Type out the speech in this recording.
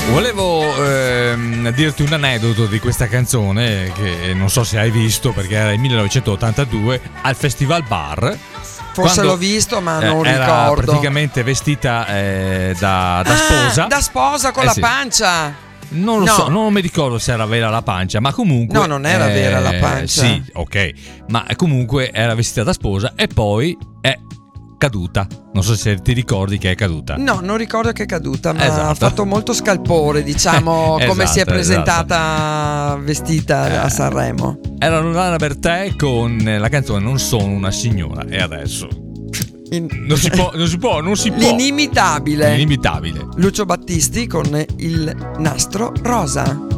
Volevo dirti un aneddoto di questa canzone che non so se hai visto, perché era il 1982 al Festival Bar. Forse l'ho visto, ma non era ricordo. praticamente vestita da sposa. Da sposa con la sì. pancia. Non lo so, non mi ricordo se era vera la pancia, ma comunque. No, non era vera la pancia. Sì, ok. Ma comunque era vestita da sposa e poi è caduta. Non so se ti ricordi che è caduta. No, non ricordo che è caduta, ma Esatto. ha fatto molto scalpore, diciamo, come si è Esatto, presentata vestita a Sanremo. Era Loredana Bertè con la canzone Non sono una signora. E adesso non si può. L'inimitabile L'inimitabile Lucio Battisti con Il nastro rosa.